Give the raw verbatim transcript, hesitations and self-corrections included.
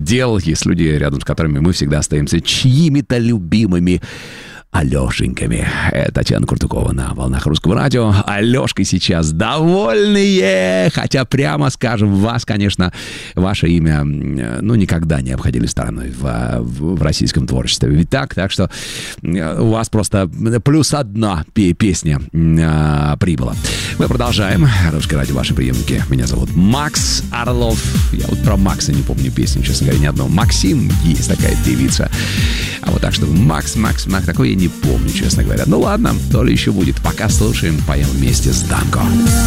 дел. Есть люди, рядом с которыми мы всегда остаемся чьими-то любимыми Алешеньками. Это Татьяна Куртукова на волнах Русского радио. Алешкой сейчас довольные. Хотя, прямо скажем, вас, конечно, ваше имя, ну, никогда не обходили стороной в, в, в российском творчестве. Ведь так? Так что у вас просто плюс одна песня а, прибыла. Мы продолжаем. Русское радио, ваши приемники. Меня зовут Макс Орлов. Я вот про Макса не помню песню, честно говоря, ни одного. Максим есть такая певица. А вот так что Макс, Макс, Макс, такой я не помню, честно говоря. Ну ладно, то ли еще будет. Пока слушаем, поем вместе с Данко.